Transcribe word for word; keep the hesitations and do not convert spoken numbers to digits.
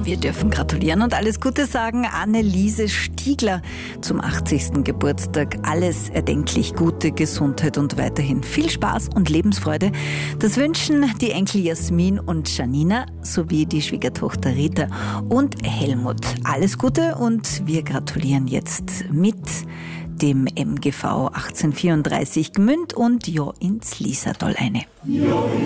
Wir dürfen gratulieren und alles Gute sagen. Anneliese Stiegler zum achtzigsten Geburtstag. Alles erdenklich Gute, Gesundheit und weiterhin viel Spaß und Lebensfreude. Das wünschen die Enkel Jasmin und Janina sowie die Schwiegertochter Rita und Helmut. Alles Gute und wir gratulieren jetzt mit dem M G V achtzehnhundertvierunddreißig Gmünd und ja ins Lisadal eine.